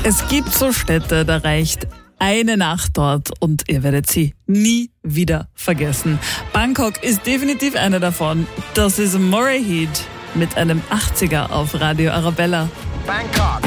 Es gibt so Städte, da reicht eine Nacht dort und ihr werdet sie nie wieder vergessen. Bangkok ist definitiv eine davon. Das ist Murray Heat mit einem 80er auf Radio Arabella. Bangkok.